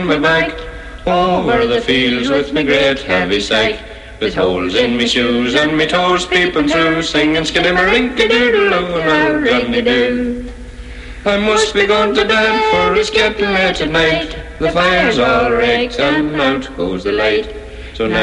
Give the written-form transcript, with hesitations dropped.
my bike, over the fields with me great heavy sack, with holes in me shoes and me toes peeping through, singing skiddamarink-a-doodle-oo, and how Johnny do. I must be going to bed, for it's getting late at night. The fire's all raked and out goes the light. So now